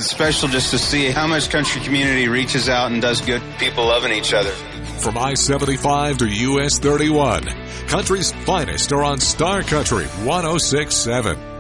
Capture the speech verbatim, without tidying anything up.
It's special just to see how much country community reaches out and does good, people loving each other. From I seventy-five to U S thirty-one, country's finest are on Star Country one oh six point seven.